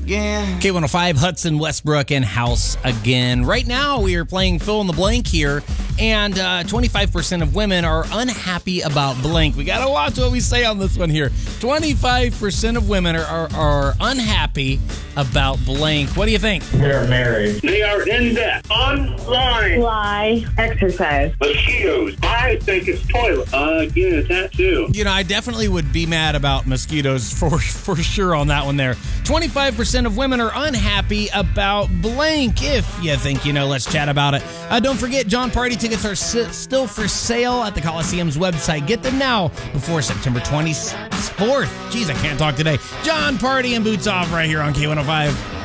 again. K105, Hudson, Westbrook, and House again. Right now, we are playing fill in the blank here, and 25% of women are unhappy about blank. We got to watch what we say on this one here. 25% of women are unhappy about blank. What do you think? They're married. They are in debt. Online. Fly. Exercise. Mosquitoes. I think it's toilet. Again, it's that too. You know, I definitely would be mad about mosquitoes for sure on that one there. 25% of women are unhappy about blank. If you think you know, let's chat about it. Don't forget, John Party tickets are still for sale at the Coliseum's website. Get them now before September 24th. Jeez, I can't talk today. John Party and Boots Off right here on K105.